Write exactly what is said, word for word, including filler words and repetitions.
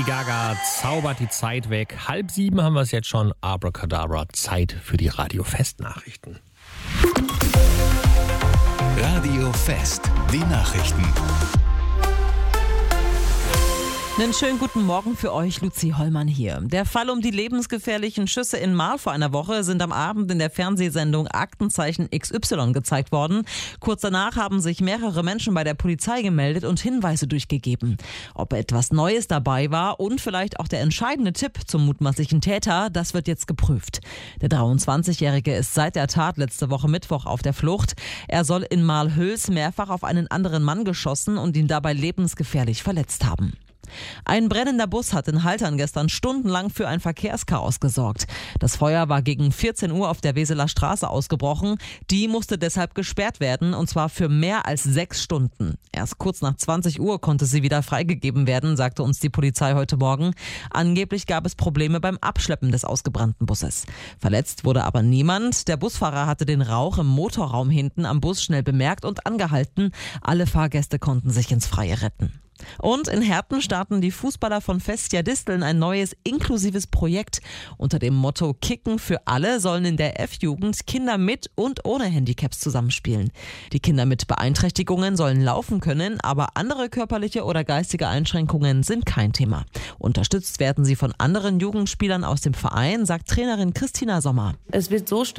Gaga zaubert die Zeit weg. Halb sieben haben wir es jetzt schon. Abracadabra, Zeit für die Radio-Fest-Nachrichten. Radio Fest, die Nachrichten. Einen schönen guten Morgen für euch, Luzi Hollmann hier. Der Fall um die lebensgefährlichen Schüsse in Marl vor einer Woche sind am Abend in der Fernsehsendung Aktenzeichen X Y gezeigt worden. Kurz danach haben sich mehrere Menschen bei der Polizei gemeldet und Hinweise durchgegeben. Ob etwas Neues dabei war und vielleicht auch der entscheidende Tipp zum mutmaßlichen Täter, das wird jetzt geprüft. Der dreiundzwanzigjährige ist seit der Tat letzte Woche Mittwoch auf der Flucht. Er soll in Marl-Hüls mehrfach auf einen anderen Mann geschossen und ihn dabei lebensgefährlich verletzt haben. Ein brennender Bus hat in Haltern gestern stundenlang für ein Verkehrschaos gesorgt. Das Feuer war gegen vierzehn Uhr auf der Weseler Straße ausgebrochen. Die musste deshalb gesperrt werden, und zwar für mehr als sechs Stunden. Erst kurz nach zwanzig Uhr konnte sie wieder freigegeben werden, sagte uns die Polizei heute Morgen. Angeblich gab es Probleme beim Abschleppen des ausgebrannten Busses. Verletzt wurde aber niemand. Der Busfahrer hatte den Rauch im Motorraum hinten am Bus schnell bemerkt und angehalten. Alle Fahrgäste konnten sich ins Freie retten. Und in Herten starten die Fußballer von Festia Disteln ein neues inklusives Projekt. Unter dem Motto Kicken für alle sollen in der F-Jugend Kinder mit und ohne Handicaps zusammenspielen. Die Kinder mit Beeinträchtigungen sollen laufen können, aber andere körperliche oder geistige Einschränkungen sind kein Thema. Unterstützt werden sie von anderen Jugendspielern aus dem Verein, sagt Trainerin Christina Sommer. Es wird so